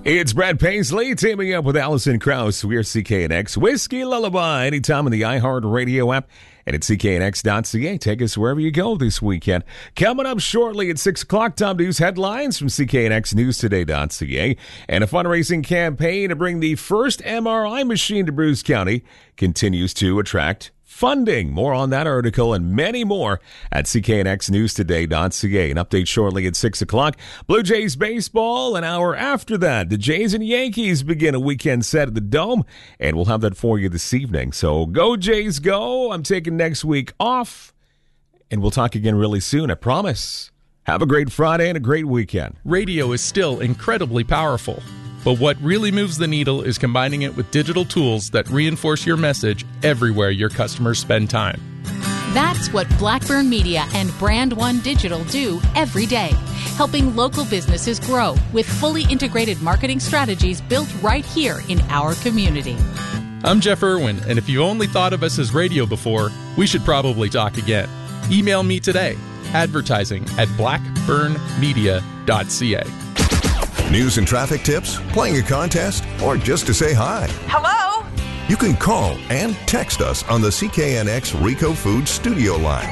It's Brad Paisley teaming up with Allison Krauss. We're CKNX Whiskey Lullaby anytime in the iHeartRadio app and at cknx.ca. Take us wherever you go this weekend. Coming up shortly at 6 o'clock, Tom News headlines from cknxnewstoday.ca. And a fundraising campaign to bring the first MRI machine to Bruce County continues to attract funding. More on that article and many more at cknxnewstoday.ca. An update shortly at 6 o'clock. Blue Jays baseball an hour after that. The Jays and Yankees begin a weekend set at the Dome, and we'll have that for you this evening. So go Jays, go. I'm taking next week off, and we'll talk again really soon, I promise. Have a great Friday and a great weekend. Radio is still incredibly powerful. But what really moves the needle is combining it with digital tools that reinforce your message everywhere your customers spend time. That's what Blackburn Media and Brand One Digital do every day, helping local businesses grow with fully integrated marketing strategies built right here in our community. I'm Jeff Irwin, and if you only thought of us as radio before, we should probably talk again. Email me today, advertising@blackburnmedia.ca. News and traffic tips, playing a contest, or just to say hi. Hello? You can call and text us on the CKNX Rico Foods studio line.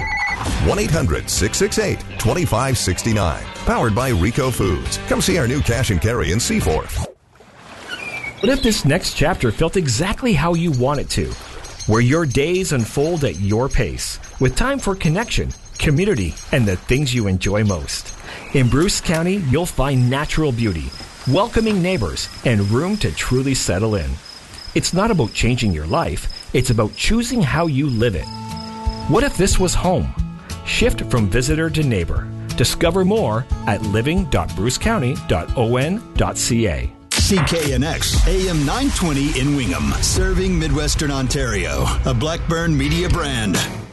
1-800-668-2569. Powered by Rico Foods. Come see our new cash and carry in Seaforth. What if this next chapter felt exactly how you want it to? Where your days unfold at your pace, with time for connection, community, and the things you enjoy most. In Bruce County, you'll find natural beauty, welcoming neighbors, and room to truly settle in. It's not about changing your life, it's about choosing how you live it. What if this was home? Shift from visitor to neighbor. Discover more at living.brucecounty.on.ca. CKNX AM 920 in Wingham, serving Midwestern Ontario, a Blackburn Media brand.